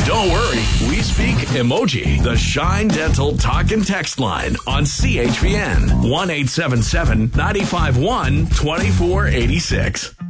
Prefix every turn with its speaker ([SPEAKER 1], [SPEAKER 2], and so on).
[SPEAKER 1] Don't worry, we speak emoji. The Shine Dental Talk and Text line on CHPN 1-877-951-2486.